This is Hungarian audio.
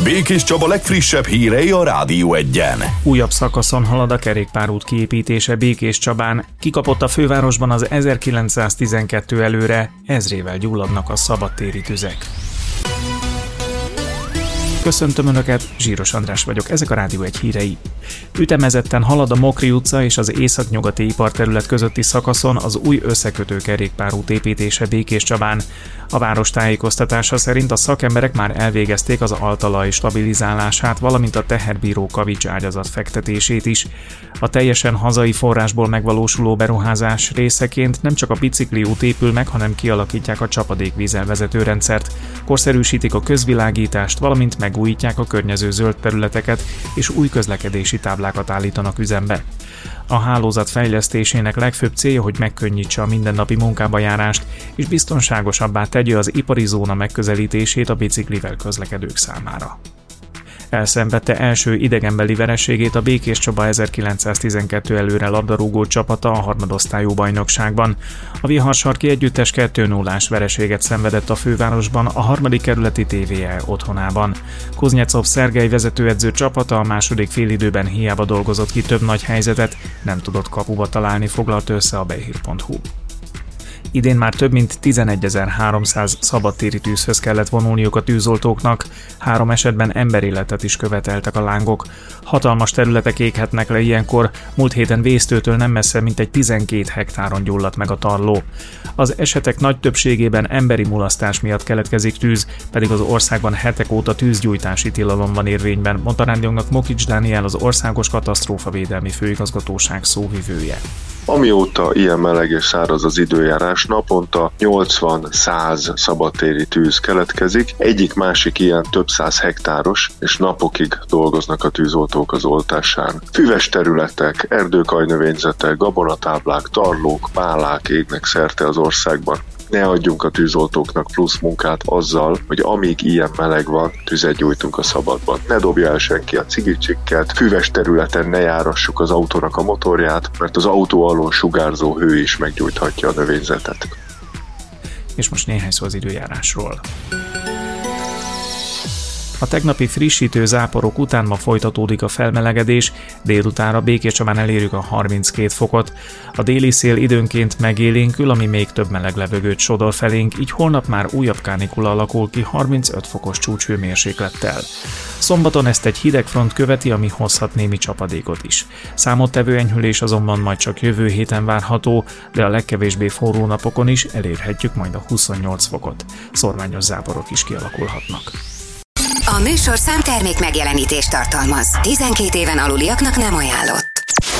Békés Csaba legfrissebb hírei a Rádió Egyen. Újabb szakaszon halad a kerékpárút kiépítése Békés Csabán. Kikapott a fővárosban az 1912 előre, ezrével gyulladnak a szabadtéri tüzek. Köszöntöm Önöket, Zsíros András vagyok, ezek a Rádió Egy hírei. Ütemezetten halad a Mokri utca és az északnyugati iparterület közötti szakaszon az új összekötő kerékpárút építése Békés Csabán. A város tájékoztatása szerint a szakemberek már elvégezték az altalaj stabilizálását, valamint a teherbíró kavics ágyazat fektetését is. A teljesen hazai forrásból megvalósuló beruházás részeként nem csak a bicikliút épül meg, hanem kialakítják a csapadékvízelvezető rendszert, korszerűsítik a közvilágítást, valamint megújítják a környező zöld területeket és új közlekedési táblákat állítanak üzembe. A hálózat fejlesztésének legfőbb célja, hogy megkönnyítse a mindennapi munkába járást és biztonságosabbá tegye az ipari zóna megközelítését a biciklivel közlekedők számára. Elszenvedte első idegenbeli vereségét a Békés Csaba 1912 előre labdarúgó csapata a harmadosztályú bajnokságban. A Viharsarki együttes 2-0-ás vereséget szenvedett a fővárosban a 3. kerületi TVE otthonában. Kuznyecov Szergej vezetőedző csapata a második félidőben hiába dolgozott ki több nagy helyzetet, nem tudott kapuba találni, foglalt össze a behír.hu. Idén már több mint 11.300 szabadtéri tűzhöz kellett vonulniuk a tűzoltóknak, 3 esetben emberéletet is követeltek a lángok. Hatalmas területek éghetnek le ilyenkor, múlt héten Vésztőtől nem messze mintegy 12 hektáron gyulladt meg a tarló. Az esetek nagy többségében emberi mulasztás miatt keletkezik tűz, pedig az országban hetek óta tűzgyújtási tilalom van érvényben, mondta rádiónknak Mokics Dániel, az Országos Katasztrófavédelmi Főigazgatóság szóvivője. Amióta ilyen meleg és száraz az időjárás, naponta 80-100 szabadtéri tűz keletkezik. Egyik-másik ilyen több száz hektáros, és napokig dolgoznak a tűzoltók az oltásán. Füves területek, erdőkajnövényzetek, gabonatáblák, tarlók, pálák égnek szerte az országban. Ne adjunk a tűzoltóknak plusz munkát azzal, hogy amíg ilyen meleg van, tüzet gyújtunk a szabadban. Ne dobja el senki a cigicsikket, füves területen ne járassuk az autónak a motorját, mert az autó alól sugárzó hő is meggyújthatja a növényzetet. És most néhány szó az időjárásról. A tegnapi frissítő záporok után ma folytatódik a felmelegedés, délutánra Békés Csabán elérjük a 32 fokot. A déli szél időnként megélénkül, ami még több meleg levegőt sodor felénk, így holnap már újabb kánikula alakul ki 35 fokos csúcshőmérséklettel. Szombaton ezt egy hideg front követi, ami hozhat némi csapadékot is. Számottevő enyhülés azonban majd csak jövő héten várható, de a legkevésbé forró napokon is elérhetjük majd a 28 fokot. Szorványos záporok is kialakulhatnak. A műsorszám termék megjelenítést tartalmaz. 12 éven aluliaknak nem ajánlott.